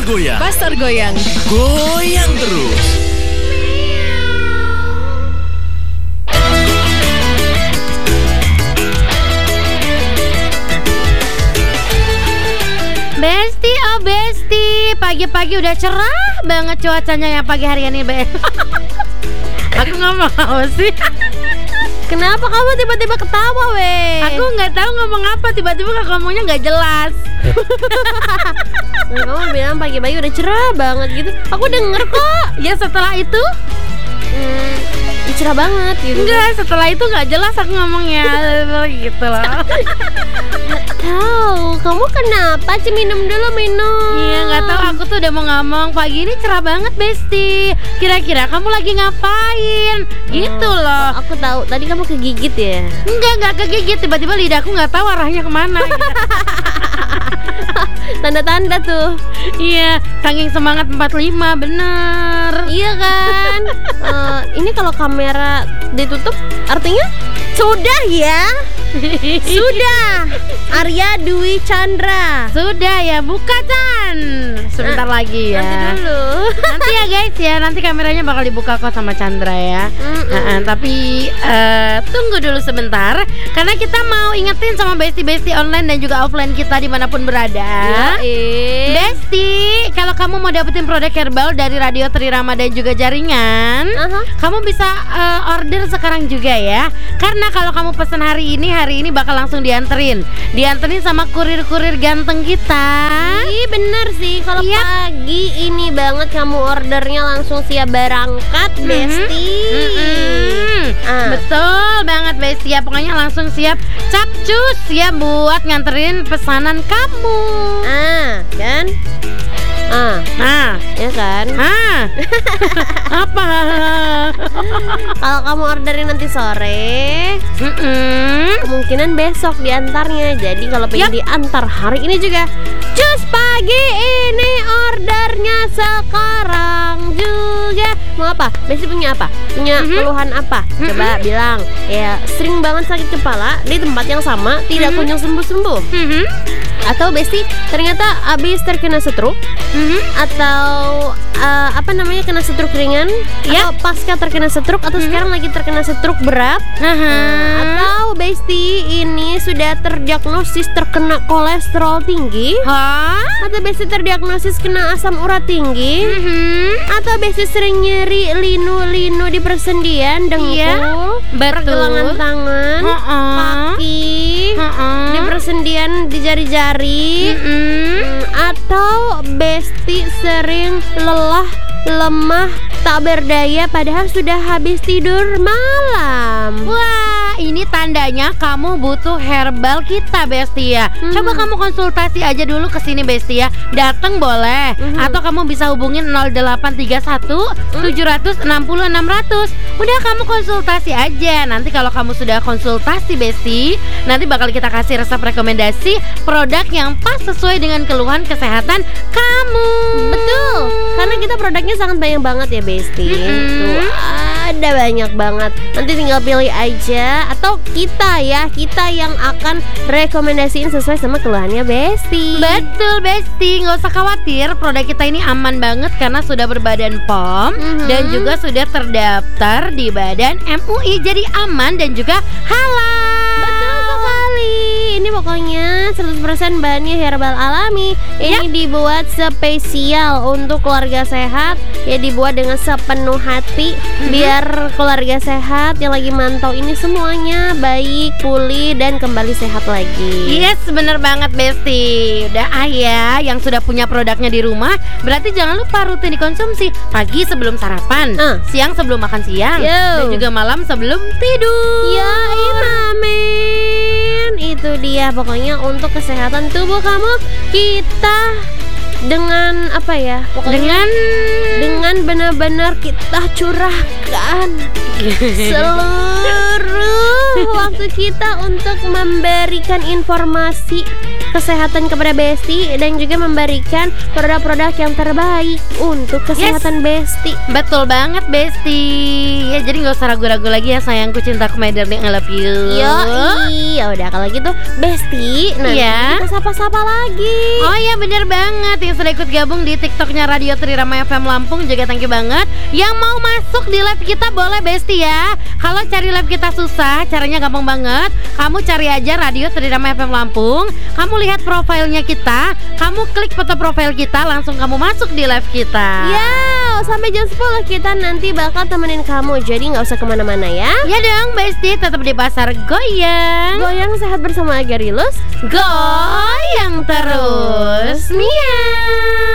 goyang. Pasar goyang. Goyang terus. Besti, oh Besti, pagi-pagi udah cerah banget cuacanya ya pagi hari ini, Be. Aku nggak mau sih. Kenapa kamu tiba-tiba ketawa, weh? Aku nggak tahu ngomong apa, tiba-tiba ngomongnya nggak jelas. Kamu bilang pagi-pagi udah cerah banget gitu. Aku denger kok. Ya setelah itu Cerah banget gitu. enggak, setelah itu nggak jelas aku ngomongnya gitu loh. Tahu, kamu kenapa? Minum dulu, minum. Iya, nggak tahu, aku tuh udah mau ngomong pagi ini cerah banget, Besti. Kira-kira kamu lagi ngapain? Gitu loh. Aku tahu, tadi kamu kegigit ya. Enggak kegigit, tiba-tiba lidahku nggak tahu arahnya kemana. Tanda-tanda tuh. Iya, saking semangat 45, bener. Iya kan? Ini kalau kamera ditutup artinya sudah ya. Sudah. Arya Dwi Chandra. Sudah ya, buka Chan. Sebentar lagi ya. Nanti dulu. Nanti ya guys ya, nanti kameranya bakal dibuka kok sama Chandra ya. Tapi tunggu dulu sebentar, karena kita mau ingetin sama Besti-Besti online dan juga offline kita dimanapun berada. Besti, kalau kamu mau dapetin produk herbal dari Radio Trirama dan juga jaringan, kamu bisa order sekarang juga ya. Karena kalau kamu pesan hari ini bakal langsung dianterin sama kurir-kurir ganteng kita. Ih, bener sih. Kalau pagi ini banget kamu ordernya langsung siap berangkat, Besti. Betul banget, Besti ya. Pokoknya langsung siap capcus ya buat nganterin pesanan kamu. Kan? Ya kan? Apa? Kalau kamu orderin nanti sore, kemungkinan besok diantarnya. Jadi kalau pengen diantar hari ini juga, cus pagi ini ordernya sekarang juga. Mau apa? Besti punya apa? Punya keluhan apa? Coba bilang. Ya, sering banget sakit kepala di tempat yang sama, tidak kunjung sembuh-sembuh. Atau Besti ternyata habis terkena stroke, atau kena stroke ringan, atau pasca terkena stroke, atau sekarang lagi terkena stroke berat, atau Besti ini sudah terdiagnosis terkena kolesterol tinggi, atau Besti terdiagnosis kena asam urat tinggi, atau Besti sering nyeri linu-linu di persendian, dengkul, pergelangan tangan, kaki, di persendian di jari-jari, atau Besti sering lelah, lemah, tak berdaya padahal sudah habis tidur malam. Wah, ini tandanya kamu butuh herbal kita, Besti ya. Coba kamu konsultasi aja dulu ke sini, Besti ya. Datang boleh, atau kamu bisa hubungin 0831 760 600. Udah, kamu konsultasi aja. Nanti kalau kamu sudah konsultasi, Besti, nanti bakal kita kasih resep rekomendasi produk yang pas sesuai dengan keluhan kesehatan kamu. Betul, karena kita produknya sangat banyak banget ya, Besti. Tuh, ada banyak banget. Nanti tinggal pilih aja, atau kita yang akan rekomendasiin sesuai sama keluhannya Besti. Betul, Besti, nggak usah khawatir. Produk kita ini aman banget karena sudah berbadan POM dan juga sudah terdaftar di Badan MUI. Jadi aman dan juga halal. Betul sekali. Ini pokoknya 100% bahannya herbal alami. Ini dibuat spesial untuk keluarga sehat. Ya, dibuat dengan sepenuh hati biar keluarga sehat yang lagi mantau ini semuanya baik, pulih, dan kembali sehat lagi. Yes, bener banget, Besti. Udah ayah yang sudah punya produknya di rumah, berarti jangan lupa rutin dikonsumsi. Pagi sebelum sarapan, siang sebelum makan siang, dan juga malam sebelum tidur. Ya, amin. Itu dia pokoknya untuk kesehatan tubuh kamu. Kita dengan dengan benar-benar kita curahkan seluruh waktu kita untuk memberikan informasi kesehatan kepada Besti dan juga memberikan produk-produk yang terbaik untuk kesehatan Besti. Betul banget Besti. Ya jadi nggak usah ragu-ragu lagi ya sayangku, cintaku, my darling, I love you. Yoi, ya udah kalau gitu Besti, nanti kita sapa-sapa lagi. Oh iya bener banget, yang sudah ikut gabung di TikToknya Radio Trirama FM Lampung juga thank you banget. Yang mau masuk di live kita boleh Besti ya. Kalau cari live kita susah, caranya gampang banget. Kamu cari aja Radio Trirama FM Lampung, kamu lihat profilnya kita, kamu klik foto profil kita, langsung kamu masuk di live kita. Ya, sampai jam 10 kita nanti bakal temenin kamu, jadi nggak usah kemana-mana ya. Ya dong Besti, tetap di pasar goyang. Goyang sehat bersama Agarilus. Goyang terus. Miau.